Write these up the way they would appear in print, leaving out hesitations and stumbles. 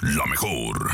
La mejor.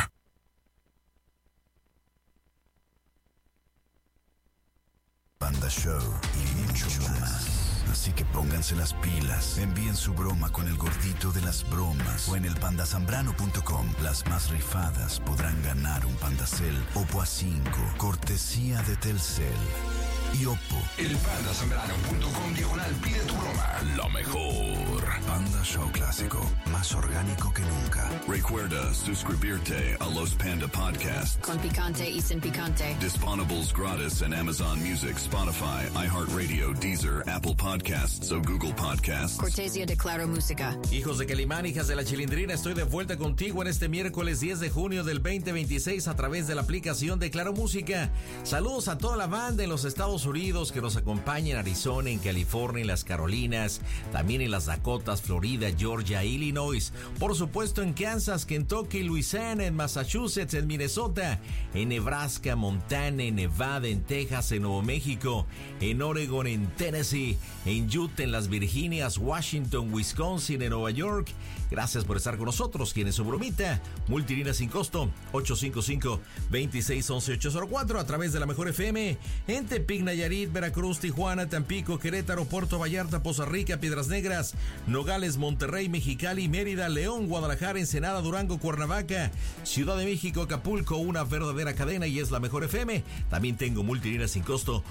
Panda Show y mucho más. Así que pónganse las pilas, envíen su broma con el gordito de las bromas o en el pandasambrano.com. Las más rifadas podrán ganar un Pandacel Oppo A5, cortesía de Telcel y Oppo. El pandasambrano.com/ pide tu broma. La mejor. Panda Show clásico, más orgánico que nunca. Recuerda suscribirte a los Panda Podcasts. Con picante y sin picante. Disponibles gratis en Amazon Music, Spotify, iHeartRadio, Deezer, Apple Podcasts o Google Podcasts. Cortesía de Claro Música. Hijos de Calimán, hijas de la Chilindrina, estoy de vuelta contigo en este miércoles 10 de junio del 2026 a través de la aplicación de Claro Música. Saludos a toda la banda en los Estados Unidos que nos acompaña en Arizona, en California, en las Carolinas, también en las Dakotas, Florida, Georgia, Illinois, por supuesto en Kansas, Kentucky, Louisiana, en Massachusetts, en Minnesota, en Nebraska, Montana, en Nevada, en Texas, en Nuevo México, en Oregon, en Tennessee, en Utah, en las Virginias, Washington, Wisconsin, en Nueva York. Gracias por estar con nosotros. ¿Quién es su bromita? Multilínea sin costo, 855-2611-804 a través de la Mejor FM, en Tepic, Nayarit, Veracruz, Tijuana, Tampico, Querétaro, Puerto Vallarta, Poza Rica, Piedras Negras, Nogales, Monterrey, Mexicali, Mérida, León, Guadalajara, Ensenada, Durango, Cuernavaca, Ciudad de México, Acapulco, una verdadera cadena y es la Mejor FM. También tengo multilínea sin costo,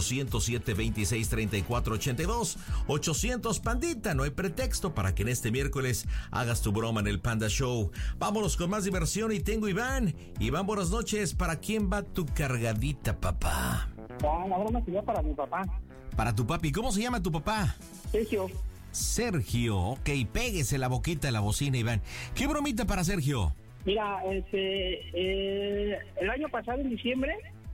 807-2634-82, 800 Pandita. No hay pretexto para que en este miércoles hagas tu broma en el Panda Show. Vámonos con más diversión y tengo Iván. Iván, buenas noches. ¿Para quién va tu cargadita, papá? La broma sería para mi papá. Para tu papi. ¿Cómo se llama tu papá? Sergio. Sergio. Ok, péguese la boquita de la bocina, Iván. ¿Qué bromita para Sergio? Mira, el año pasado, en diciembre,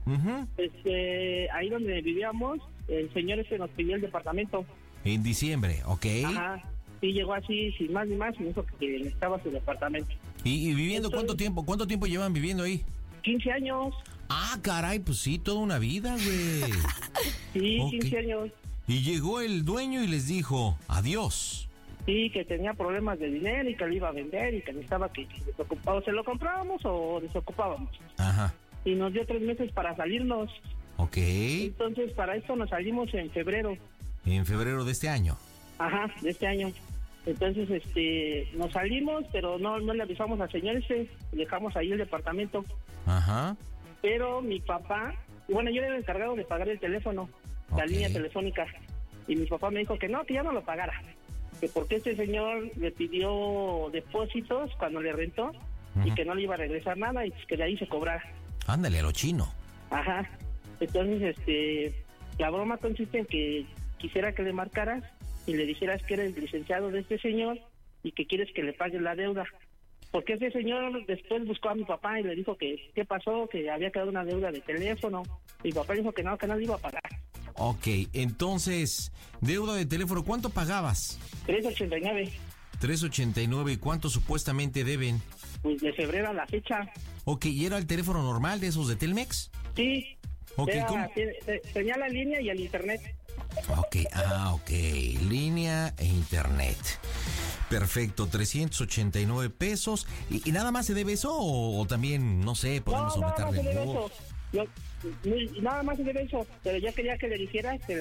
ahí donde vivíamos, el señor nos pidió el departamento. En diciembre, ok. Ajá. Sí, llegó así, sin más ni más, y dijo que necesitaba su departamento. ¿Y viviendo Entonces, cuánto tiempo llevan viviendo ahí? 15 años. Ah, caray, pues sí, toda una vida, güey. Sí, Ok. 15 años. Y llegó el dueño y les dijo, adiós. Sí, que tenía problemas de dinero y que lo iba a vender y que necesitaba que o se lo comprábamos o desocupábamos. Ajá, Y nos dio 3 meses para salirnos. ok. Entonces, para esto nos salimos en febrero. En febrero de este año. Ajá, de este año. Entonces, nos salimos, pero no le avisamos al señor dejamos ahí el departamento. Ajá. Pero mi papá, bueno, yo era el encargado de pagar el teléfono, la Ok. línea telefónica, y mi papá me dijo que ya no lo pagara, que porque este señor le pidió depósitos cuando le rentó y que no le iba a regresar nada y pues que de ahí se cobrara. Ándale, a lo chino. Ajá. Entonces, la broma consiste en que quisiera que le marcaras y le dijeras que eres el licenciado de este señor y que quieres que le pague la deuda. Porque ese señor después buscó a mi papá y le dijo que qué pasó, que había quedado una deuda de teléfono. Mi papá dijo que no le iba a pagar. Ok, entonces, deuda de teléfono, ¿cuánto pagabas? 389, 389, ¿y cuánto supuestamente deben? pues de febrero a la fecha. Ok, ¿y era el teléfono normal de esos de Telmex? Sí, Ok, ¿cómo? tenía la línea y el internet. Ok, ok, línea e internet. Perfecto, 389 pesos. ¿Y nada más se debe eso o también, no sé, podemos aumentar se de debe nuevo? eso. Nada más se debe eso, pero ya quería que le dijeras que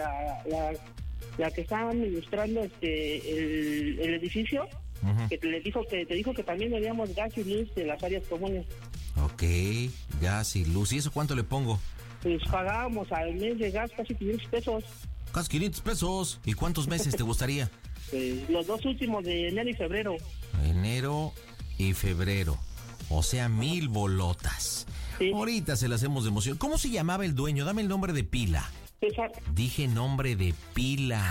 la que estaba administrando el edificio, que te dijo que también debíamos gas y luz de las áreas comunes. Ok, gas y luz. ¿Y eso cuánto le pongo? Pues pagábamos al mes de gas casi 500 pesos. Casi 500 pesos. ¿Y cuántos meses te gustaría? Los 2 últimos de enero y febrero. Enero y febrero. O sea, 1000 bolotas. Sí. Ahorita se las hacemos de emoción. ¿Cómo se llamaba el dueño? Dame el nombre de pila. César. Dije nombre de pila.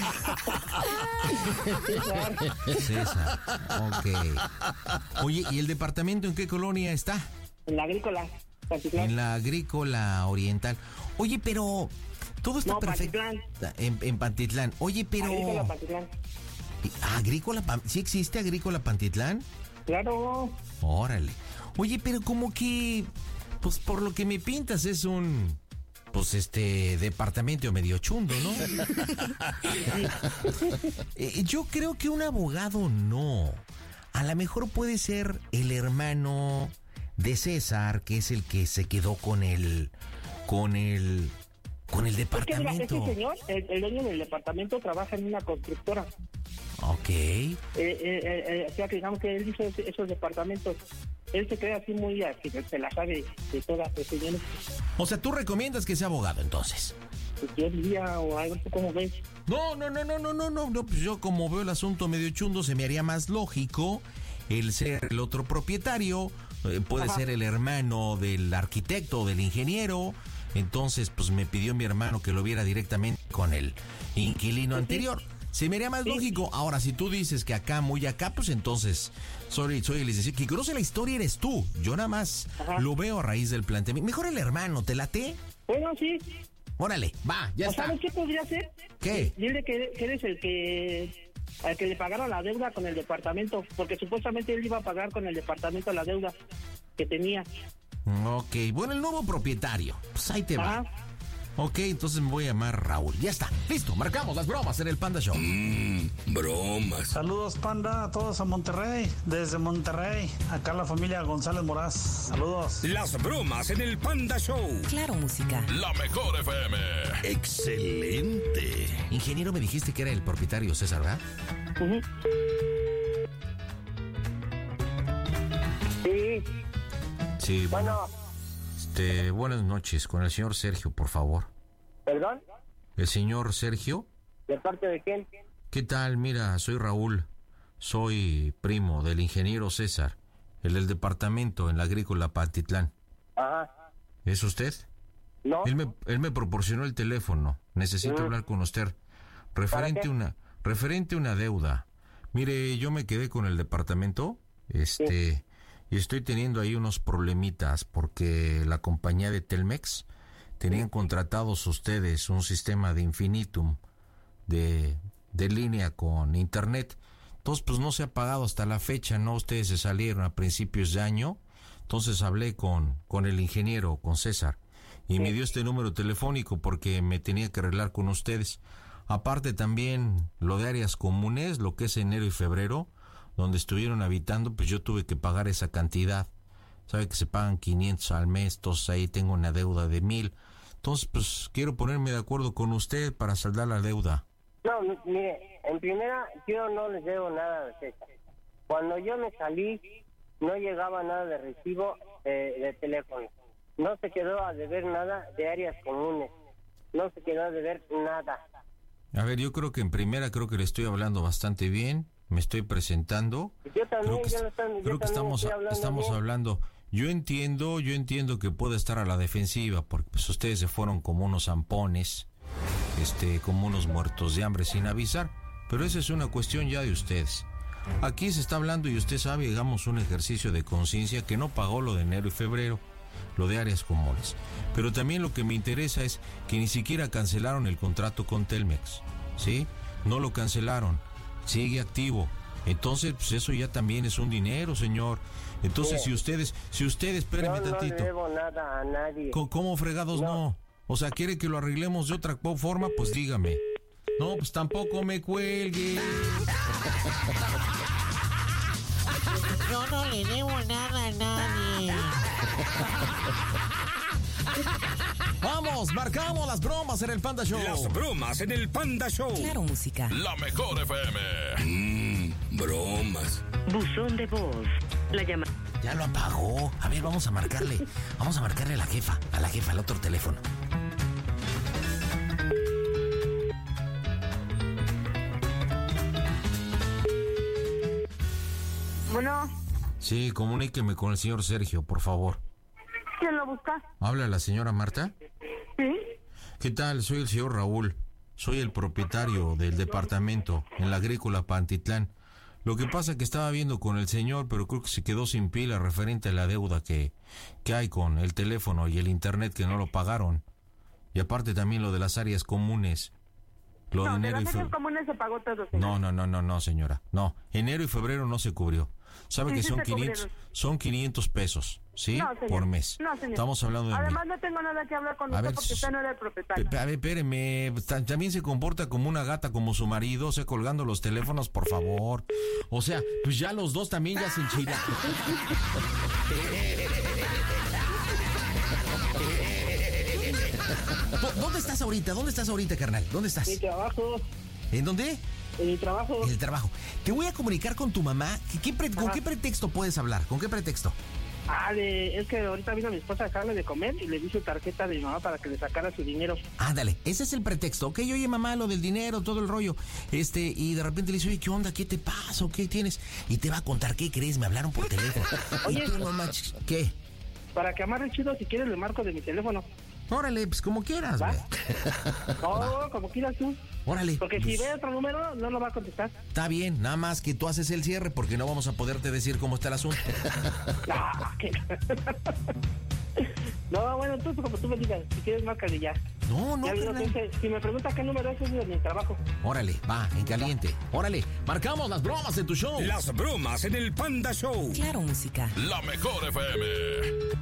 César. Ok. Oye, ¿y el departamento en qué colonia está? En la agrícola. Pantitlán. En la agrícola oriental. Oye, pero todo está No, perfecto. En Pantitlán. Oye, pero... Agrícola Pantitlán. ¿Agrícola? ¿Sí existe Agrícola Pantitlán? Claro. Órale. Oye, pero como que... Pues por lo que me pintas es un... Pues departamento medio chundo, ¿no? Yo creo que un abogado no. a lo mejor puede ser el hermano de César, que es el que se quedó con el departamento. Es que ese señor, el dueño del departamento, trabaja en una constructora. Ok. O sea, que digamos que él hizo esos departamentos. Él se cree así muy, que se la sabe de todas las señores. O sea, ¿tú recomiendas que sea abogado entonces? Pues yo diría, o algo, ¿tú cómo ves? No, pues yo como veo el asunto medio chundo, se me haría más lógico el ser el otro propietario, puede ser el hermano del arquitecto o del ingeniero. Entonces, pues me pidió mi hermano que lo viera directamente con el inquilino anterior. Se me haría más lógico. Ahora, si tú dices que acá, muy acá, pues entonces soy el licenciado. Que conoce la historia eres tú. Yo nada más lo veo a raíz del planteamiento. Mejor el hermano, ¿te late? Bueno, sí. Órale, va, ya está. ¿Sabes qué podría hacer? ¿Qué? Dile que eres al que le pagara la deuda con el departamento, porque supuestamente él iba a pagar con el departamento la deuda que tenía. Ok, bueno, el nuevo propietario. Pues ahí te va. Ok, entonces me voy a llamar Raúl. Ya está, listo, marcamos las bromas en el Panda Show. Bromas. Saludos, Panda, a todos a Monterrey. Desde Monterrey, acá la familia González Moraz. Saludos. Las bromas en el Panda Show. Claro Música. La mejor FM. Excelente. Ingeniero, me dijiste que era el propietario César, ¿verdad? Sí. Sí, bueno. Buenas noches, con el señor Sergio, por favor. ¿Perdón? ¿El señor Sergio? ¿De parte de quién? ¿Qué tal? Mira, soy Raúl. Soy primo del ingeniero César, el del departamento en la agrícola Pantitlán. Ajá. ¿Es usted? No. Él me proporcionó el teléfono. Necesito hablar con usted. Referente a una deuda. Mire, yo me quedé con el departamento, y estoy teniendo ahí unos problemitas porque la compañía de Telmex tenían contratados ustedes un sistema de infinitum de línea con internet. Entonces, pues no se ha pagado hasta la fecha, ¿no? Ustedes se salieron a principios de año. Entonces hablé con el ingeniero, con César, y me dio este número telefónico porque me tenía que arreglar con ustedes. Aparte también lo de áreas comunes, lo que es enero y febrero, donde estuvieron habitando, pues yo tuve que pagar esa cantidad. Sabe que se pagan 500 al mes, entonces ahí tengo una deuda de 1,000. Entonces, pues quiero ponerme de acuerdo con usted para saldar la deuda. No, mire, en primera, yo no les debo nada de César. Cuando yo me salí, no llegaba nada de recibo de teléfono. No se quedó a deber nada de áreas comunes. No se quedó a deber nada. A ver, yo creo que en primera creo que le estoy hablando bastante bien. Me estoy presentando. Yo también, creo que estamos hablando. Yo entiendo que puede estar a la defensiva porque pues ustedes se fueron como unos zampones, como unos muertos de hambre sin avisar, pero esa es una cuestión ya de ustedes. Aquí se está hablando y usted sabe, digamos, un ejercicio de conciencia que no pagó lo de enero y febrero, lo de áreas comunes. Pero también lo que me interesa es que ni siquiera cancelaron el contrato con Telmex, ¿sí? No lo cancelaron. Sigue activo. Entonces, pues eso ya también es un dinero, señor. Entonces, si ustedes, espérenme tantito. Yo no le debo nada a nadie. ¿Cómo fregados no? O sea, ¿quiere que lo arreglemos de otra forma? Pues dígame. No, pues tampoco me cuelgue. Yo no le debo nada a nadie. Vamos, marcamos las bromas en el Panda Show. Las bromas en el Panda Show. Claro Música. La mejor FM. Bromas. Buzón de voz. La llama. Ya lo apagó. A ver, vamos a marcarle a la jefa, al otro teléfono. Bueno. Sí, comuníqueme con el señor Sergio, por favor. ¿Quién lo busca? ¿Habla la señora Marta? Sí. ¿Qué tal? Soy el señor Raúl. Soy el propietario del departamento en la agrícola Pantitlán. Lo que pasa es que estaba viendo con el señor, pero creo que se quedó sin pila referente a la deuda que hay con el teléfono y el internet que no lo pagaron. Y aparte también lo de las áreas comunes. Lo de enero las áreas comunes se pagó todo, señor. No, señora. No, enero y febrero no se cubrió. ¿Sabe que son 500 pesos? ¿Sí? No, señor. Por mes. No, señor. Estamos hablando de... Además, no tengo nada que hablar con A usted ver, porque usted no era el propietario. A ver, espéreme, también se comporta como una gata, como su marido, o sea, colgando los teléfonos, por favor. O sea, pues ya los dos también ya se enchilan. ¿Dónde estás ahorita? ¿Dónde estás ahorita, carnal? ¿Dónde estás? Mi trabajo. ¿En dónde? En mi trabajo. En el trabajo. Te voy a comunicar con tu mamá. ¿Con qué pretexto puedes hablar? ¿Con qué pretexto? Es que ahorita vino mi esposa a dejarme de comer y le di su tarjeta de mi mamá para que le sacara su dinero. Ándale, ese es el pretexto. Ok, oye, mamá, lo del dinero, todo el rollo. Y de repente le dice, oye, ¿qué onda? ¿Qué te pasa? ¿Qué tienes? Y te va a contar, ¿qué crees? Me hablaron por teléfono. Oye, y tú, mamá, ¿qué? Para que amarre chido, si quieres le marco de mi teléfono. Órale, pues como quieras, güey. No, como quieras tú. Órale. Porque pues, si ve otro número, no lo va a contestar. Está bien, nada más que tú haces el cierre porque no vamos a poderte decir cómo está el asunto. No, bueno, tú como tú me digas, si quieres márcale ya. No, ya si me pregunta qué número es de mi trabajo. Órale, va, en caliente. Órale, marcamos las bromas en tu show. Las bromas en el Panda Show. Claro Música. La mejor FM.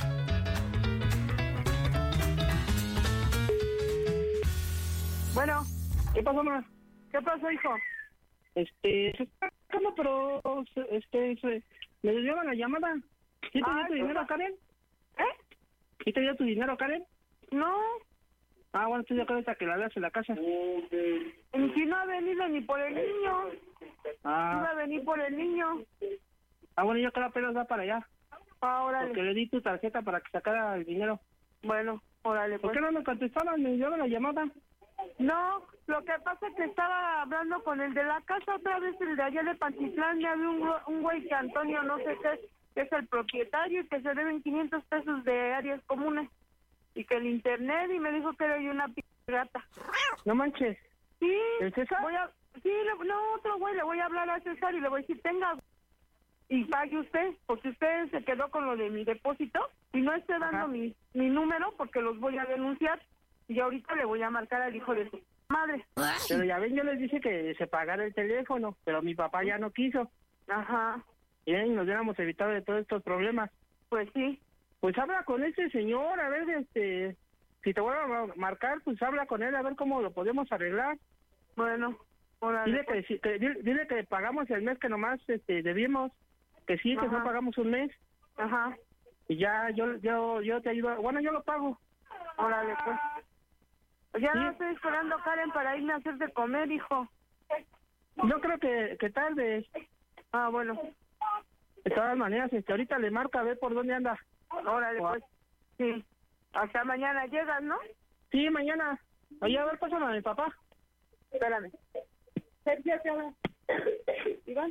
Bueno, ¿Qué pasó, mamá? ¿qué pasó, hijo? Se está sacando, pero me dieron la llamada. ¿Sí te dio tu dinero, Karen? ¿Sí te dio tu dinero, Karen? No. Bueno, estoy de acuerdo hasta que la veas en la casa. Si no ha venido ni por el niño. Iba a venir por el niño. Bueno, yo creo que apenas va para allá. Órale. Porque le di tu tarjeta para que sacara el dinero. Bueno, órale. ¿Por qué no me contestaban? Me dieron la llamada. No, lo que pasa es que estaba hablando con el de la casa otra vez, el de allá de Pantitlán. Ya había un güey que Antonio no sé qué, que es el propietario y que se deben 500 pesos de áreas comunes. Y que el internet, y me dijo que era yo una pirata. No manches. Sí. ¿El César? Otro güey, le voy a hablar a César y le voy a decir, tenga y pague usted, porque usted se quedó con lo de mi depósito y no esté dando mi número porque los voy a denunciar. Y ahorita le voy a marcar al hijo de su madre. Pero ya ven, yo les dije que se pagara el teléfono, pero mi papá ya no quiso. Ajá. Y nos hubiéramos evitado de todos estos problemas. Pues sí. Pues habla con ese señor, a ver, si te vuelvo a marcar, pues habla con él, a ver cómo lo podemos arreglar. Bueno, dile dile que pagamos el mes que nomás debimos, que sí, que no pagamos un mes. Ajá. Y ya yo te ayudo, bueno, yo lo pago. Órale, pues. Ya no estoy esperando, Karen, para irme a hacer de comer, hijo. Yo creo que tarde. Bueno. De todas maneras, ahorita le marco a ver por dónde anda. Órale, pues. Sí. Hasta mañana llegas, ¿no? Sí, mañana. Oye, a ver, pásame a mi papá. Espérame. Sergio, ¿qué habla? Iván.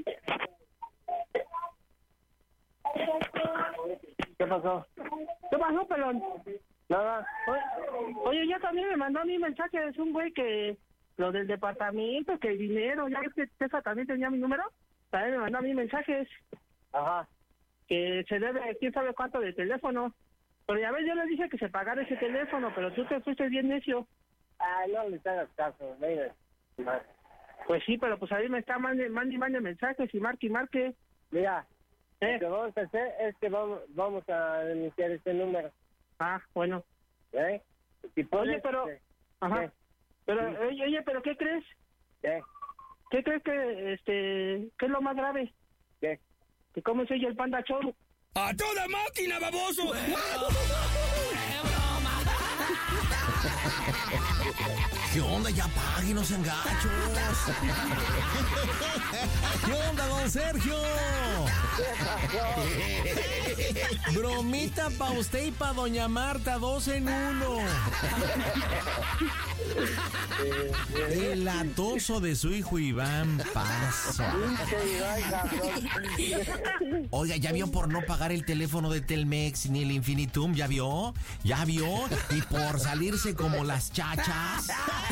¿Qué pasó? ¿Qué pasó, pelón? Nada. Oye, ya también me mandó a mí mensaje, es un güey que lo del departamento, que el dinero, ya ves que César también tenía mi número, también me mandó a mí mensajes. Ajá. Que se debe quién sabe cuánto de teléfono. Pero ya ves, yo le dije que se pagara ese teléfono, pero tú te fuiste bien necio. No les hagas caso, venga. Pues sí, pero pues ahí me está mande mensajes y marque. Mira, lo que vamos a hacer es que vamos a denunciar este número. Bueno. Si puedes, oye, pero... Ajá. Pero, oye, ¿pero qué crees? ¿Qué crees que, qué es lo más grave? ¿Qué? Que cómo soy yo el Panda Show. ¡A toda máquina, baboso! ¿Qué onda? Ya pague, no sean gachos. ¿Qué onda, don Sergio? Bromita pa' usted y pa' doña Marta, 2 en 1. El atoso de su hijo Iván Paso. Oiga, ¿ya vio por no pagar el teléfono de Telmex ni el Infinitum? ¿Ya vio? Y por salirse como las chachas.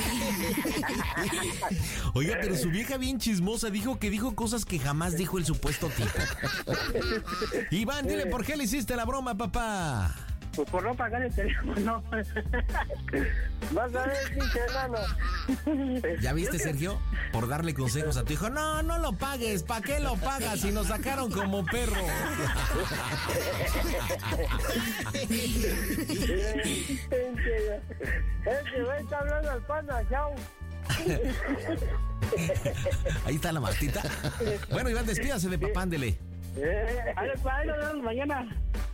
Oiga, pero su vieja bien chismosa dijo cosas que jamás dijo el supuesto tipo. Iván, dile por qué le hiciste la broma, papá. Pues por no pagar el teléfono. Vas a ver, pinche hermano. ¿Ya viste, Sergio? Por darle consejos a tu hijo. No lo pagues. ¿Para qué lo pagas si nos sacaron como perro? Ese güey está hablando al Panda Show. Ahí está la Martita. Bueno, Iván, despídase de papá, ándele. A ver, ahí nos vemos mañana.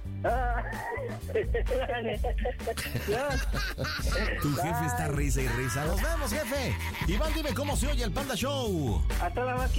Tu jefe está risa y risa. Nos vemos, jefe. Iván, dime cómo se oye el Panda Show. A toda máquina.